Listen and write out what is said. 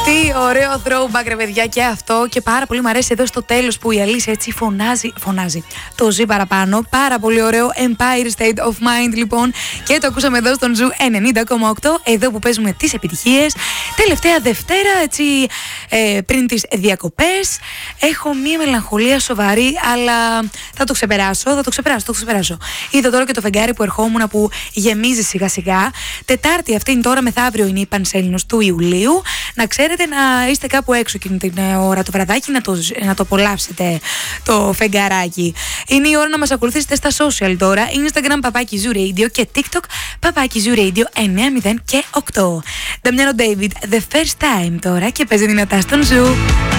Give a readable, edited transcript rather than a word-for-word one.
Τι ωραίο throwback, ρε παιδιά, και αυτό. Και πάρα πολύ μου αρέσει εδώ στο τέλος που η Αλήσια έτσι φωνάζει. Το ζει παραπάνω. Πάρα πολύ ωραίο. Empire State of Mind, λοιπόν. Και το ακούσαμε εδώ στον Ζου 90,8. Εδώ που παίζουμε τις επιτυχίες. Τελευταία Δευτέρα, έτσι, πριν τις διακοπές. Έχω μία μελαγχολία σοβαρή, αλλά θα το ξεπεράσω. Είδα τώρα και το φεγγάρι που ερχόμουν που γεμίζει σιγά σιγά. Τετάρτη αυτή είναι τώρα, μεθαύριο είναι η Πανσέλινος του Ιουλίου. Να ξέρετε να είστε κάπου έξω εκείνη την ώρα το βραδάκι, να το απολαύσετε το φεγγαράκι. Είναι η ώρα να μας ακολουθήσετε στα social τώρα. Instagram παπάκι Zoo Radio και TikTok παπάκι Zoo Radio 90 και 8. Νταμιάνο David, The First Time τώρα, και παίζει δυνατά στον Zoo.